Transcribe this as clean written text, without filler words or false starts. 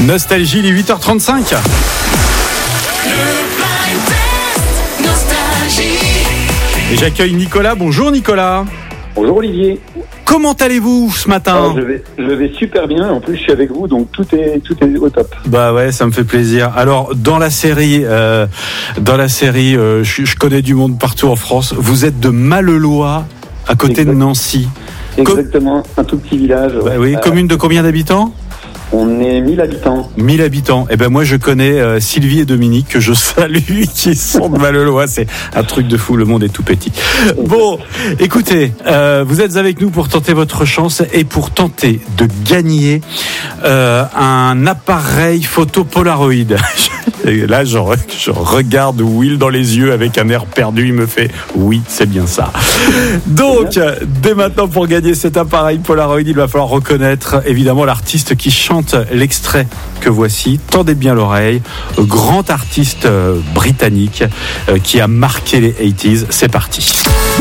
Nostalgie, il est 8h35. Et j'accueille Nicolas. Bonjour Nicolas. Bonjour Olivier. Comment allez-vous ce matin ? Je vais super bien. En plus, je suis avec vous, donc tout est au top. Bah ouais, ça me fait plaisir. Alors, dans la série, je connais du monde partout en France. Vous êtes de Mallelois, à côté de Nancy. Exactement, un tout petit village. Bah oui, commune de combien d'habitants ? On est 1000 habitants. 1000 habitants. Eh ben moi je connais Sylvie et Dominique que je salue qui sont de Mallelois. C'est un truc de fou, le monde est tout petit. Bon, écoutez, vous êtes avec nous pour tenter votre chance et pour tenter de gagner un appareil photo Polaroid. Et là, je regarde Will dans les yeux avec un air perdu. Il me fait oui, c'est bien ça. Donc, dès maintenant, pour gagner cet appareil Polaroid, il va falloir reconnaître évidemment l'artiste qui chante l'extrait que voici. Tendez bien l'oreille. Grand artiste britannique qui a marqué les 80s. C'est parti.